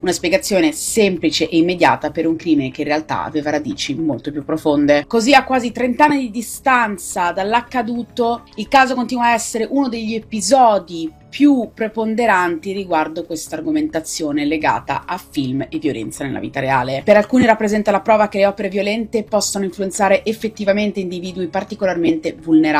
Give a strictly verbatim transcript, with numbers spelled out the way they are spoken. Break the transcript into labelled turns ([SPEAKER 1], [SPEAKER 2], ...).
[SPEAKER 1] Una spiegazione semplice e immediata per un crimine che in realtà aveva radici molto più profonde. Così, a quasi trenta anni di distanza dall'accaduto, il caso continua a essere uno degli episodi più preponderanti riguardo questa argomentazione legata a film e violenza nella vita reale. Per alcuni rappresenta la prova che le opere violente possono influenzare effettivamente individui particolarmente vulnerabili